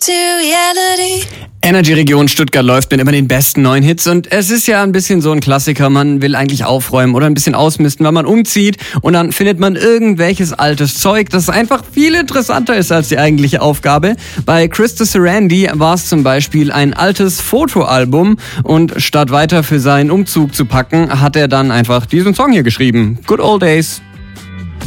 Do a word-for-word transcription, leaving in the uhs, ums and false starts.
to reality. Energy Region Stuttgart läuft mit immer den besten neuen Hits und es ist ja ein bisschen so ein Klassiker, man will eigentlich aufräumen oder ein bisschen ausmisten, wenn man umzieht und dann findet man irgendwelches altes Zeug, das einfach viel interessanter ist als die eigentliche Aufgabe. Bei Krista Sarandon war es zum Beispiel ein altes Fotoalbum und statt weiter für seinen Umzug zu packen, hat er dann einfach diesen Song hier geschrieben. Good Old Days.